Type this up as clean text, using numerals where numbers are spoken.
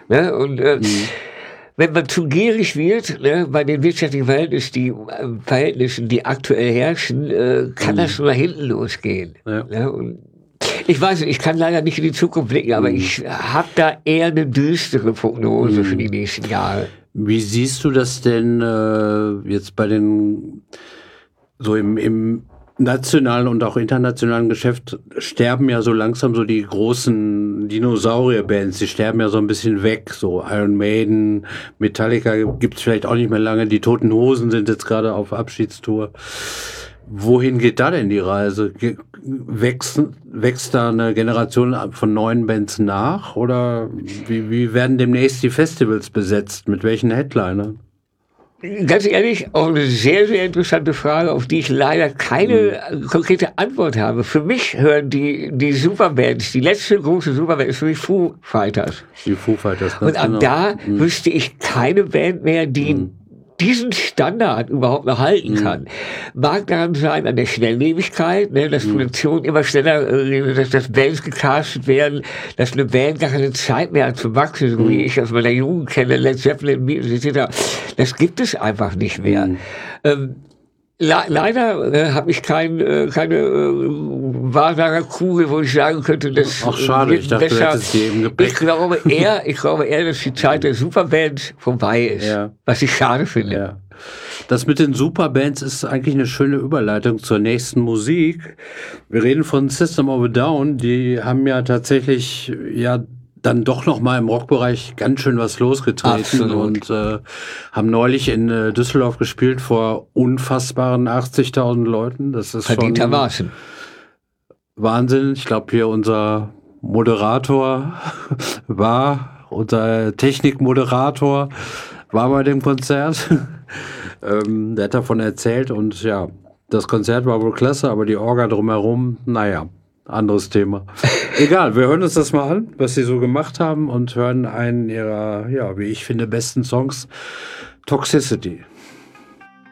Ne? Und wenn man zu gierig wird, ne, bei den wirtschaftlichen Verhältnissen, die aktuell herrschen, kann das schon nach hinten losgehen. Ja. Ne? Und ich weiß nicht, ich kann leider nicht in die Zukunft blicken, aber ich habe da eher eine düstere Prognose für die nächsten Jahre. Wie siehst du das denn jetzt bei den, so im nationalen und auch internationalen Geschäft sterben ja so langsam so die großen Dinosaurier-Bands, die sterben ja so ein bisschen weg, so Iron Maiden, Metallica gibt's vielleicht auch nicht mehr lange, die Toten Hosen sind jetzt gerade auf Abschiedstour. Wohin geht da denn die Reise? Wächst da eine Generation von neuen Bands nach oder wie werden demnächst die Festivals besetzt? Mit welchen Headlinern? Ganz ehrlich, auch eine sehr, sehr interessante Frage, auf die ich leider keine konkrete Antwort habe. Für mich hören die Superbands, die letzte große Superband ist für mich Foo Fighters. Die Foo Fighters, und ab da wüsste ich keine Band mehr, die diesen Standard überhaupt noch halten kann. Mag daran sein, an der Schnelllebigkeit, ne, dass Produktionen immer schneller, dass Bands gecastet werden, dass eine Band gar keine Zeit mehr hat zu wachsen, so wie ich aus meiner Jugend kenne, Led Zeppelin, Beatles etc. Das gibt es einfach nicht mehr. Leider habe ich keine Wahrsagerkugel, wo ich sagen könnte, das Ach schade, ich dachte, besser. du hättest die eben gepickt. Ich glaube eher, dass die Zeit der Superband vorbei ist, was ich schade finde. Ja. Das mit den Superbands ist eigentlich eine schöne Überleitung zur nächsten Musik. Wir reden von System of a Down, die haben ja tatsächlich dann doch noch mal im Rockbereich ganz schön was losgetreten. Absolut. Und haben neulich in Düsseldorf gespielt vor unfassbaren 80.000 Leuten. Das ist verdientermaßen Wahnsinn. Ich glaube, hier unser Moderator unser Technikmoderator war bei dem Konzert. Der hat davon erzählt und ja, das Konzert war wohl klasse, aber die Orga drumherum, naja, anderes Thema. Egal, wir hören uns das mal an, was sie so gemacht haben und hören einen ihrer, wie ich finde, besten Songs, Toxicity.